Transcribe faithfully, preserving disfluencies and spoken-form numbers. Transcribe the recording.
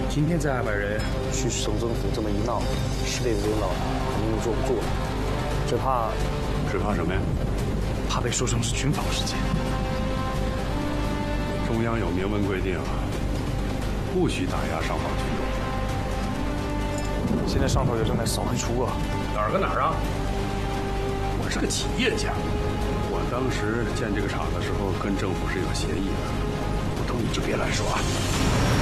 今天这二百人去省政府这么一闹，市里的领导肯定就坐不住了，只怕， 只怕什么呀？ 怕被说成是群访事件。 中央有明文规定，不许打压上访群众。 现在上头也正在扫黑除恶。 哪儿跟哪儿啊？我是个企业家。 我当时建这个厂的时候，跟政府是有协议的。 不懂你就别乱说啊。